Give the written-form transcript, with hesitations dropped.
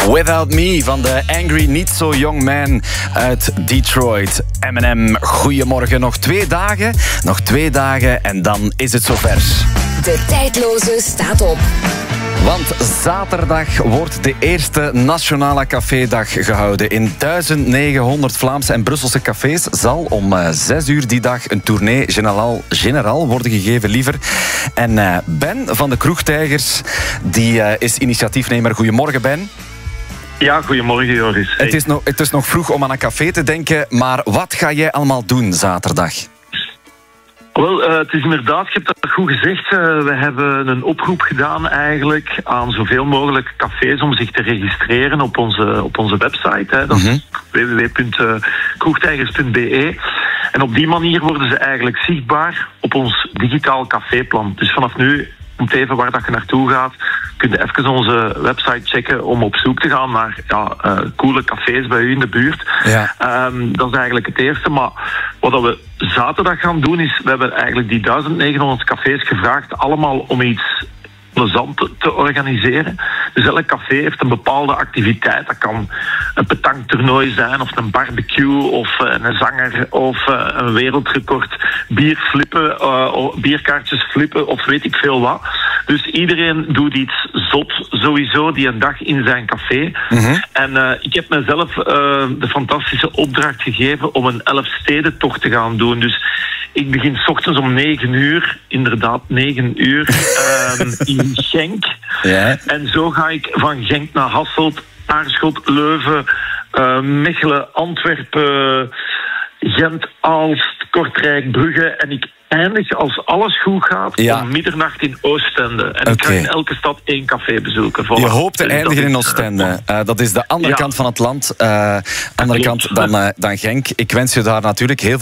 Without Me van de Angry Niet So Young Man uit Detroit. Eminem, goedemorgen. Nog 2 dagen en dan is het zover. De tijdloze staat op. Want zaterdag wordt de eerste Nationale Cafédag gehouden. In 1900 Vlaamse en Brusselse cafés zal om 6 uur die dag een tournee generaal worden gegeven, liever. En Ben van de Kroegtijgers, die is initiatiefnemer. Goedemorgen, Ben. Ja, goedemorgen Joris. Hey. Het is nog vroeg om aan een café te denken, maar wat ga jij allemaal doen zaterdag? Wel, het is inderdaad, je hebt dat goed gezegd. We hebben een oproep gedaan eigenlijk aan zoveel mogelijk cafés om zich te registreren op onze website. Hè. Dat is www.kroegtijgers.be. En op die manier worden ze eigenlijk zichtbaar op ons digitaal caféplan. Dus vanaf nu, om even waar dat je naartoe gaat, kun je even onze website checken om op zoek te gaan naar coole cafés bij u in de buurt. Ja. Dat is eigenlijk het eerste. Maar wat we zaterdag gaan doen is, we hebben eigenlijk die 1900 cafés gevraagd allemaal om iets plezant te organiseren. Dus elk café heeft een bepaalde activiteit. Dat kan een petanquetoernooi zijn, of een barbecue, of een zanger, of een wereldrecord bierkaartjes flippen, of weet ik veel wat. Dus iedereen doet iets zot sowieso die een dag in zijn café. En ik heb mezelf de fantastische opdracht gegeven om een 11-stedentocht te gaan doen. Dus ik begin 's ochtends om 9 uur, inderdaad 9 uur, in Genk. Ja. En zo ga ik van Genk naar Hasselt, Aarschot, Leuven, Mechelen, Antwerpen, Gent, Aalst, Kortrijk, Brugge. En ik eindig, als alles goed gaat, om middernacht in Oostende. En ik ga in elke stad 1 café bezoeken. Je hoopt te eindigen in Oostende. Dat is de andere kant van het land. Andere kant dan Genk. Ik wens je daar natuurlijk heel veel